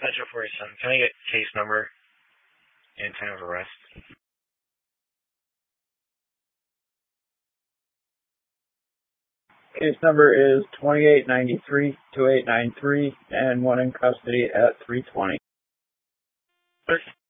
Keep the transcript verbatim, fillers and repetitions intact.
Metro forty-seven. Can I get case number and time of arrest? Case number is twenty-eight ninety-three, two eight nine three, and one in custody at three twenty. Clerk,